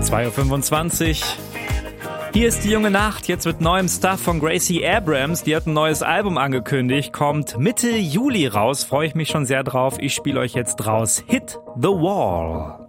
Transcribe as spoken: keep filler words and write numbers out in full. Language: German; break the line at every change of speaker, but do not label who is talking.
zwei Uhr fünfundzwanzig. Hier ist die junge Nacht, jetzt mit neuem Stuff von Gracie Abrams. Die hat ein neues Album angekündigt, kommt Mitte Juli raus. Freue ich mich schon sehr drauf. Ich spiele euch jetzt raus Hit the Wall.